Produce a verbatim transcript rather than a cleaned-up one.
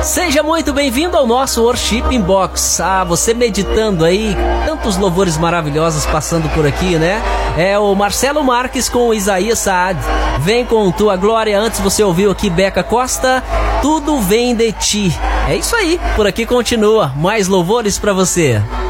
Seja muito bem-vindo ao nosso Worship Inbox. Ah, você meditando aí, tantos louvores maravilhosos passando por aqui, né? É o Marcelo Marques com o Isaías Saad. Vem com tua glória. Antes você ouviu aqui Beca Costa, Tudo Vem de Ti. É isso aí, por aqui continua. Mais louvores pra você.